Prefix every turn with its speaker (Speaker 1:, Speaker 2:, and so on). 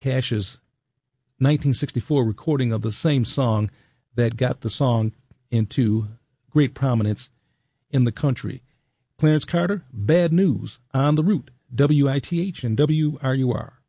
Speaker 1: Cash's 1964 recording of the same song that got the song into great prominence in the country. Clarence Carter, Bad News, on the Root, WITH and WRUR.